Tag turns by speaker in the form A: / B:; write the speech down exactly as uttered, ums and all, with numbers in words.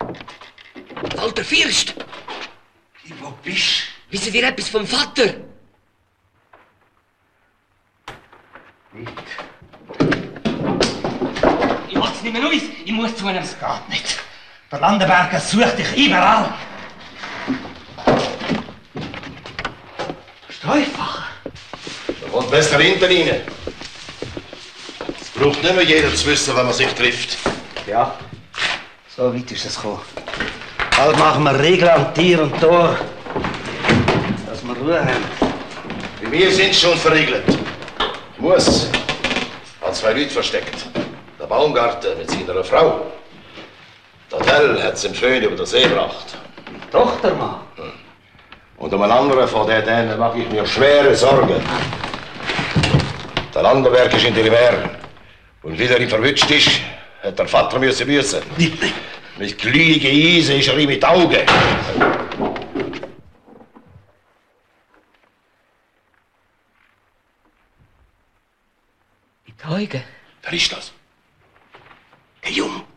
A: Alter Fürst!
B: Wo bist du?
A: Wissen ihr etwas vom Vater?
B: Nicht.
A: Ich halte es nicht mehr aus. Ich muss zu einem.
B: Das geht nicht. Der Landenberger sucht dich überall. Streufach.
C: Da kommt besser hinten rein. Es braucht nicht mehr jeder zu wissen, wenn man sich trifft.
B: Ja, so weit ist es gekommen. Bald machen wir Regeln an Tier und Tor, dass wir Ruhe haben.
C: Bei mir sind schon verriegelt. Muss hat zwei Leute versteckt. Der Baumgarten mit seiner Frau. Der Tell hat sie im Föhn über den See gebracht.
B: Die Tochter, Mann.
C: Und um einen anderen von denen mache ich mir schwere Sorgen. Der Landenberg ist in der Leverne. Und wie er ihn verwünscht ist, hat der Vater müssen büßen. Mit glühenden Eisen ist er ihm mit Augen.
A: Mit Augen?
C: Wer ist das? Der Jung.